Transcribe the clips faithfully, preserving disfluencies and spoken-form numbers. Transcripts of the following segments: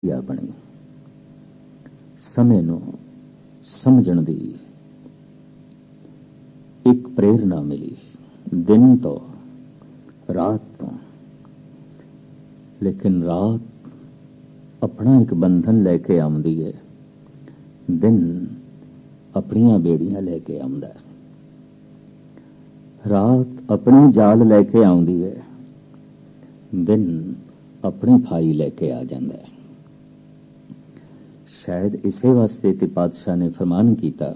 ਬਣੀ, ਸਮੇਂ ਨੂੰ ਸਮਝਣ ਦੀ ਇੱਕ ਪ੍ਰੇਰਨਾ ਮਿਲੀ, ਦਿਨ ਤੋਂ, ਰਾਤ ਤੋਂ। ਲੇਕਿਨ ਰਾਤ ਆਪਣਾ ਇੱਕ ਬੰਧਨ ਲੈ ਕੇ ਆਉਂਦੀ ਹੈ, ਦਿਨ ਆਪਣੀਆਂ ਬੇੜੀਆਂ ਲੈ ਕੇ ਆਉਂਦਾ ਹੈ। ਰਾਤ ਆਪਣੀ ਜਾਲ ਲੈ ਕੇ ਆਉਂਦੀ ਹੈ, ਦਿਨ ਆਪਣੀ ਫਾਈ ਲੈ ਕੇ ਆ ਜਾਂਦਾ ਹੈ। ਸ਼ਾਇਦ ਇਸੇ ਵਾਸਤੇ ਤੇ ਪਾਤਸ਼ਾਹ ਨੇ ਫਰਮਾਨ ਕੀਤਾ,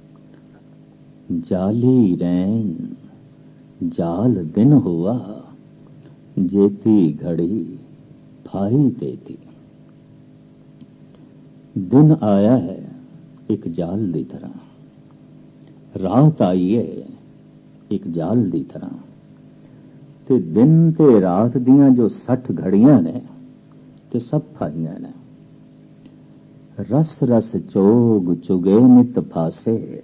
ਜਾਲੀ ਰੈਨ ਜਾਲ ਦਿਨ ਹੁਆ, ਜੇਤੀ ਘੜੀ ਫਾਈ ਦੇਤੀ। ਦਿਨ ਆਇਆ ਹੈ ਇੱਕ ਜਾਲ ਦੀ ਤਰ੍ਹਾਂ, ਰਾਤ ਆਈ ਹੈ ਇੱਕ ਜਾਲ ਦੀ ਤਰ੍ਹਾਂ, ਤੇ ਦਿਨ ਤੇ ਰਾਤ ਦੀਆਂ ਜੋ ਸੱਠ ਘੜੀਆਂ ਨੇ ਤੇ ਸਭ ਫਾਈਆਂ ਨੇ। ਰਸ ਰਸ ਚੋਗ ਚੁਗੇ ਨਿਤ ਫਾਸੇ,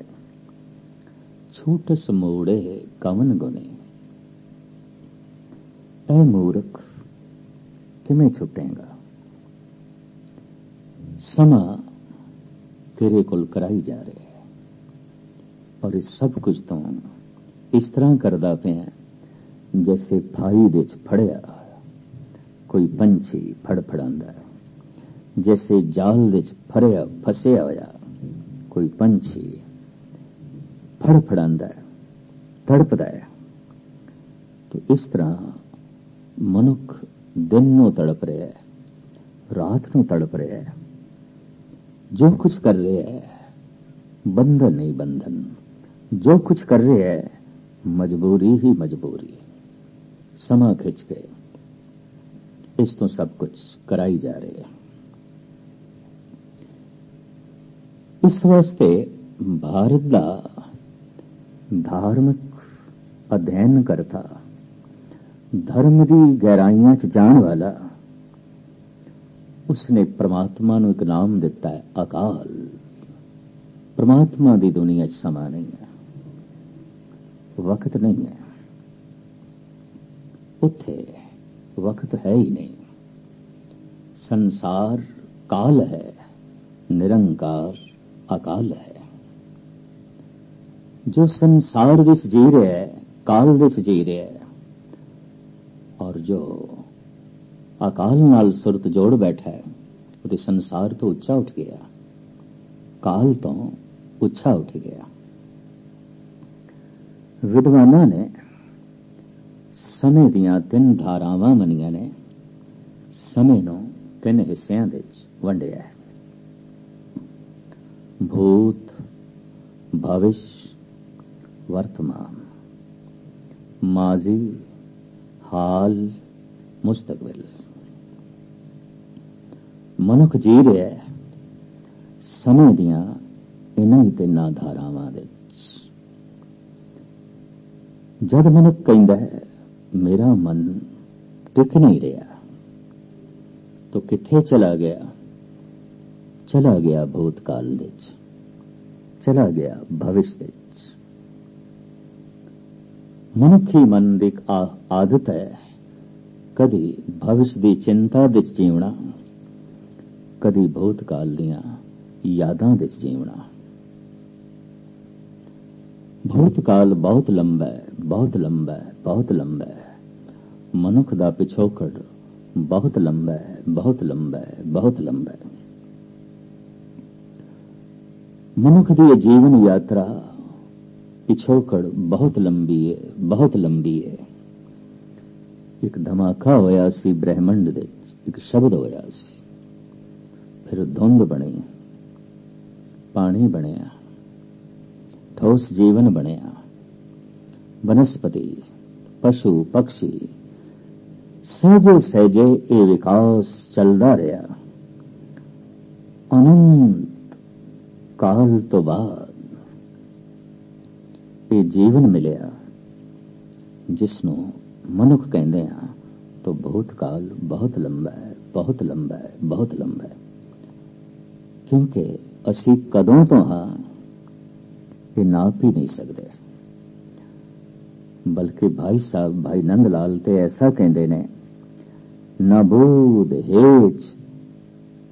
ਛੂਟਸ ਮੋੜੇ ਕਵਨ ਗੁਨੇ। ਐ ਮੂਰਖ ਕਿਵੇਂ ਛੁੱਟੇਗਾ? ਸਮਾਂ ਤੇਰੇ ਕੋਲ ਕਰਾਈ ਜਾ ਰਿਹਾ ਹੈ, ਔਰ ਇਸ ਸਭ ਕੁਝ ਤੋਂ ਇਸ ਤਰ੍ਹਾਂ ਕਰਦਾ ਪਿਆ ਜੈਸੇ ਫਾਈ ਦੇ ਚ ਫੜਿਆ ਕੋਈ ਪੰਛੀ ਫੜਫੜਾਂਦਾ ਹੈ, ਜੈਸੇ ਜਾਲ ਦੇ ਚ ਫੜਿਆ ਫਸਿਆ ਹੋਇਆ ਕੋਈ ਪੰਛੀ ਫੜਫੜਾਂਦਾ ਹੈ, ਤੜਪਦਾ ਹੈ। ਤੇ ਇਸ ਤਰ੍ਹਾਂ ਮਨੁੱਖ ਦਿਨ ਨੂੰ ਤੜਪ ਰਿਹਾ ਹੈ, ਰਾਤ ਨੂੰ ਤੜਪ ਰਿਹਾ ਹੈ। ਜੋ ਕੁਝ ਕਰ ਰਿਹਾ ਹੈ ਬੰਧਨ ਨਹੀਂ ਬੰਧਨ, ਜੋ ਕੁਝ ਕਰ ਰਿਹਾ ਹੈ ਮਜਬੂਰੀ ਹੀ ਮਜਬੂਰੀ। ਸਮਾਂ ਖਿੱਚ ਕੇ ਇਸ ਤੋਂ ਸਭ ਕੁਝ ਕਰਾਈ ਜਾ ਰਹੀ ਹੈ। ਇਸ ਵਾਸਤੇ ਭਾਰਤ ਦਾ ਧਾਰਮਿਕ ਅਧਿਐਨ ਕਰਤਾ, ਧਰਮ ਦੀ ਗਹਿਰਾਈਆਂ ਚ ਜਾਣ ਵਾਲਾ, ਉਸਨੇ ਪ੍ਰਮਾਤਮਾ ਨੂੰ ਇੱਕ ਨਾਮ ਦਿੱਤਾ ਹੈ, ਅਕਾਲ। ਪ੍ਰਮਾਤਮਾ ਦੀ ਦੁਨੀਆ ਚ ਸਮਾਂ ਨਹੀਂ ਹੈ, ਵਕਤ ਨਹੀਂ ਹੈ, ਉੱਥੇ ਵਕਤ ਹੈ ਹੀ ਨਹੀਂ। ਸੰਸਾਰ ਕਾਲ ਹੈ, ਨਿਰੰਕਾਰ ਅਕਾਲ ਹੈ। ਜੋ ਸੰਸਾਰ ਵਿੱਚ ਜੀ ਰਿਹਾ ਹੈ ਕਾਲ ਵਿੱਚ ਜੀ ਰਿਹਾ ਹੈ, ਔਰ ਜੋ ਅਕਾਲ ਨਾਲ ਸੁਰਤ ਜੋੜ ਬੈਠਾ ਹੈ ਉਹਦੇ ਸੰਸਾਰ ਤੋਂ ਉੱਚਾ ਉੱਠ ਗਿਆ, ਕਾਲ ਤੋਂ ਉੱਚਾ ਉੱਠ ਗਿਆ। ਵਿਦਵਾਨਾਂ ਨੇ ਸਮੇਂ ਦੀਆਂ ਤਿੰਨ ਧਾਰਾਵਾਂ ਮੰਨੀਆਂ ਨੇ, ਸਮੇਂ ਨੂੰ ਤਿੰਨ ਹਿੱਸਿਆਂ ਵਿੱਚ ਵੰਡਿਆ ਹੈ, ਭੂਤ, ਭਵਿਸ਼, ਵਰਤਮਾਨ, ਮਾਜ਼ੀ, ਹਾਲ, ਮੁਸਤਕਬਲ। ਮਨੁੱਖ ਜੀ ਰਿਹਾ ਹੈ ਸਮੇਂ ਦੀਆਂ ਇਹਨਾਂ ਹੀ ਤਿੰਨਾਂ ਧਾਰਾਵਾਂ ਵਿੱਚ। ਜਦ ਮਨੁੱਖ ਕਹਿੰਦਾ ਹੈ ਮੇਰਾ ਮਨ ਟਿਕ ਨਹੀਂ ਰਿਹਾ, ਤਾਂ ਕਿੱਥੇ ਚਲਾ ਗਿਆ? ਚਲਾ ਗਿਆ ਭੂਤਕਾਲ ਵਿੱਚ, ਚਲਾ ਗਿਆ ਭਵਿਸ਼ ਵਿੱਚ। ਮਨੁੱਖੀ ਮਨ ਦੀ ਇੱਕ ਆਦਤ ਹੈ ਕਦੀ ਭਵਿਸ਼ ਦੀ ਚਿੰਤਾ ਵਿੱਚ ਜੀਵਣਾ, ਕਦੀ ਭੂਤਕਾਲ ਦੀਆਂ ਯਾਦਾਂ ਵਿੱਚ ਜੀਵਣਾ। ਭੂਤਕਾਲ ਬਹੁਤ ਲੰਬਾ ਹੈ, ਬਹੁਤ ਲੰਬਾ ਹੈ, ਬਹੁਤ ਲੰਬਾ ਹੈ। ਮਨੁੱਖ ਦਾ ਪਿਛੋਕੜ ਬਹੁਤ ਲੰਬਾ ਹੈ, ਬਹੁਤ ਲੰਬਾ ਹੈ, ਬਹੁਤ ਲੰਬਾ ਹੈ। ਮਨੁੱਖ ਦੀ ਜੀਵਨ ਯਾਤਰਾ ਪਿਛੋਕੜ ਬਹੁਤ ਲੰਬੀ ਹੈ, ਬਹੁਤ ਲੰਬੀ ਹੈ। ਇੱਕ ਧਮਾਕਾ ਹੋਇਆ ਸੀ ਬ੍ਰਹਿਮੰਡ ਵਿੱਚ, ਇੱਕ ਸ਼ਬਦ ਹੋਇਆ ਸੀ, ਫਿਰ ਧੁੰਦ ਬਣੀ, ਪਾਣੀ ਬਣਿਆ, ਠੋਸ ਜੀਵਨ ਬਣਿਆ, ਬਨਸਪਤੀ, ਪਸ਼ੂ, ਪਕਸ਼ੀ, ਸਹਿਜੇ ਸਹਿਜੇ ਇਹ ਵਿਕਾਸ ਚੱਲਦਾ ਰਿਹਾ। ਅਨੰਤ ਕਾਲ ਤੋਂ ਬਾਅਦ ਇਹ ਜੀਵਨ ਮਿਲਿਆ ਜਿਸ ਨੂੰ ਮਨੁੱਖ ਕਹਿੰਦੇ ਆ। ਤਾਂ ਭੂਤਕਾਲ ਬਹੁਤ ਲੰਬਾ ਹੈ, ਬਹੁਤ ਲੰਬਾ ਹੈ, ਬਹੁਤ ਲੰਬਾ ਹੈ। ਕਿਉਂਕਿ ਅਸੀਂ ਕਦੋਂ ਤੋਂ ਹਾਂ ਇਹ ਨਾਪ ਹੀ ਨਹੀਂ ਸਕਦੇ। ਬਲਕਿ ਭਾਈ ਸਾਹਿਬ ਭਾਈ ਨੰਦ ਲਾਲ ਤੇ ਐਸਾ ਕਹਿੰਦੇ ਨੇ, ਨਾ ਬੂਧ ਹੇਚ